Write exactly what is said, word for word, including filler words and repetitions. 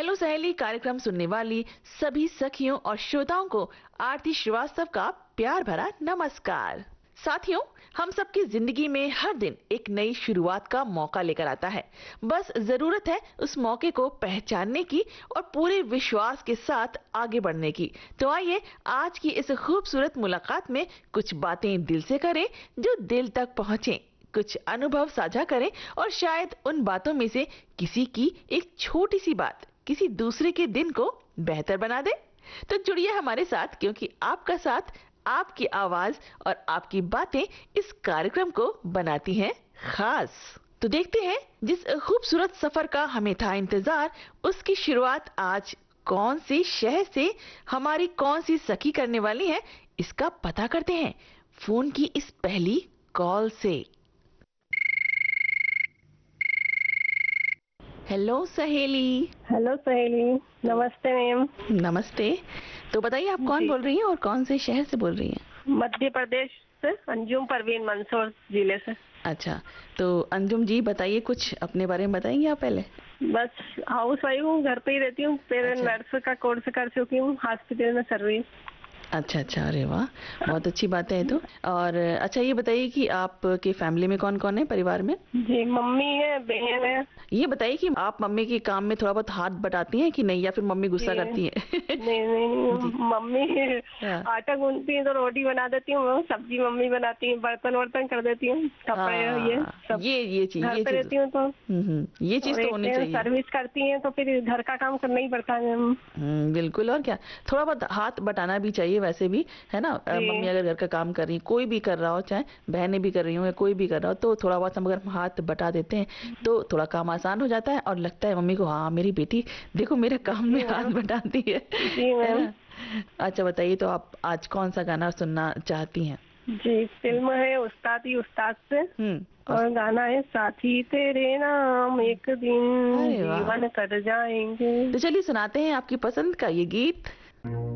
Hello सहेली कार्यक्रम सुनने वाली सभी सखियों और श्रोताओं को आरती श्रीवास्तव का प्यार भरा नमस्कार। साथियों, हम सबकी जिंदगी में हर दिन एक नई शुरुआत का मौका लेकर आता है। बस जरूरत है उस मौके को पहचानने की और पूरे विश्वास के साथ आगे बढ़ने की। तो आइए आज की इस खूबसूरत मुलाकात में कुछ बातें दिल से करें जो दिल तक पहुंचे, कुछ अनुभव साझा करें और शायद उन बातों में से किसी की एक छोटी सी बात किसी दूसरे के दिन को बेहतर बना दे। तो जुड़िए हमारे साथ, क्योंकि आपका साथ, आपकी आवाज और आपकी बातें इस कार्यक्रम को बनाती हैं खास। तो देखते हैं जिस खूबसूरत सफर का हमें था इंतजार, उसकी शुरुआत आज कौन से शहर से हमारी कौन सी सखी करने वाली है, इसका पता करते हैं फोन की इस पहली कॉल से। हेलो सहेली। हेलो सहेली, नमस्ते मैम। नमस्ते। तो बताइए आप कौन जी। बोल रही हैं और कौन से शहर से बोल रही हैं? मध्य प्रदेश से अंजुम परवीन मंदसौर जिले से। अच्छा, तो अंजुम जी बताइए, कुछ अपने बारे में बताएंगे आप पहले? बस हाउस वाइफ हूँ, घर पे ही रहती हूँ। फिर अच्छा। नर्स का कोर्स कर चुकी हूँ हॉस्पिटल में सर्विस। अच्छा अच्छा, अरे वाह, बहुत अच्छी बात है तो। और अच्छा ये बताइए कि आपके फैमिली में कौन कौन है, परिवार में? जी, मम्मी है, बहन है। ये बताइए कि आप मम्मी के काम में थोड़ा बहुत हाथ बटाती हैं कि नहीं, या फिर मम्मी गुस्सा जी। करती है? नहीं नहीं नहीं, जी। मम्मी हाँ। आटा गूंथती है तो रोटी बना देती हूँ, सब्जी मम्मी बनाती है, बर्तन वर्तन कर देती हूँ, कपड़े ये हाँ, सब। ये ये चीज घर ये पे चीज रहती हूँ तो। हम्म हम्म ये चीज और तो एक होनी चाहिए। सर्विस करती है तो फिर घर का काम करना ही पड़ता है मैम। हम्म, बिल्कुल। और क्या, थोड़ा बहुत हाथ बटाना भी चाहिए वैसे भी, है ना। अ, जी। मम्मी अगर घर का काम कर रही, कोई भी कर रहा हो, चाहे बहनें भी कर रही हो या कोई भी कर रहा हो, तो थोड़ा बहुत हम अगर हाथ बटा देते हैं तो थोड़ा काम आसान हो जाता है और लगता है मम्मी को, हाँ मेरी बेटी देखो मेरे काम में जी हाथ मैम। बटाती है जी है मैम। ना। अच्छा बताइए, तो आप आज कौन सा गाना सुनना चाहती हैं? जी, फिल्म है उस्ताद ही उस्ताद से। हम्म। और और गाना है साथी तेरे नाम एक दिन अरे वाह, जीवन कर जाएंगे। तो चलिए सुनाते हैं आपकी पसंद का ये गीत।